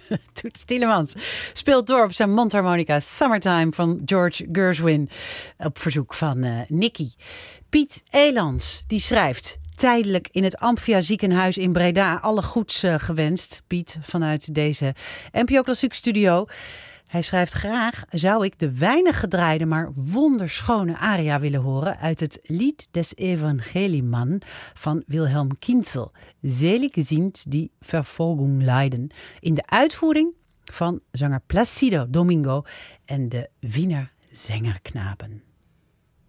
Toets Tielemans speelt door op zijn mondharmonica Summertime van George Gershwin op verzoek van Nicky. Piet Elans, die schrijft tijdelijk in het Amphia ziekenhuis in Breda. Alle goeds gewenst, Piet, vanuit deze NPO Klassiek studio. Hij schrijft: graag zou ik de weinig gedraaide, maar wonderschone aria willen horen uit het Lied des Evangeliemann van Wilhelm Kienzel. Selig sind die Verfolgung leiden. In de uitvoering van zanger Placido Domingo en de Wiener Zengerknaben.